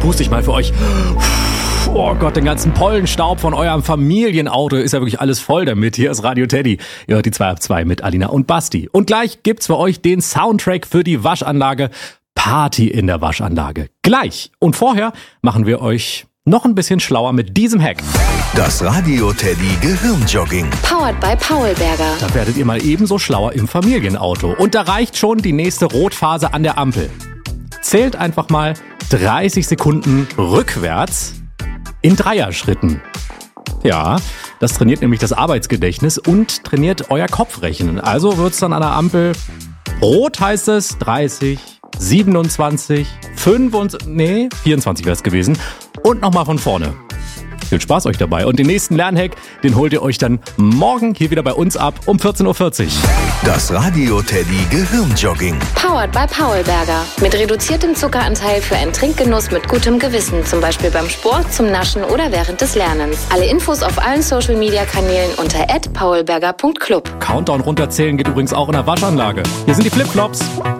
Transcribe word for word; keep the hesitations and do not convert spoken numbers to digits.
puste ich mal für euch. Oh Gott, den ganzen Pollenstaub von eurem Familienauto ist ja wirklich alles voll damit. Hier ist Radio Teddy. Ihr hört die zwei ab zwei mit Alina und Basti. Und gleich gibt's für euch den Soundtrack für die Waschanlage. Party in der Waschanlage. Gleich. Und vorher machen wir euch noch ein bisschen schlauer mit diesem Hack. Das Radio Teddy Gehirnjogging. Powered by Paulberger. Da werdet ihr mal ebenso schlauer im Familienauto. Und da reicht schon die nächste Rotphase an der Ampel. Zählt einfach mal dreißig Sekunden rückwärts in Dreierschritten. Ja, das trainiert nämlich das Arbeitsgedächtnis und trainiert euer Kopfrechnen. Also wird's dann an der Ampel rot, heißt es dreißig, siebenundzwanzig, fünfundzwanzig, nee, vierundzwanzig wäre es gewesen. Und nochmal von vorne. Viel Spaß euch dabei. Und den nächsten Lernhack, den holt ihr euch dann morgen hier wieder bei uns ab um vierzehn Uhr vierzig. Das Radio Teddy Gehirnjogging. Powered by Paulberger. Mit reduziertem Zuckeranteil für einen Trinkgenuss mit gutem Gewissen. Zum Beispiel beim Sport, zum Naschen oder während des Lernens. Alle Infos auf allen Social-Media-Kanälen unter at paulberger punkt club. Countdown runterzählen geht übrigens auch in der Waschanlage. Hier sind die Flipflops.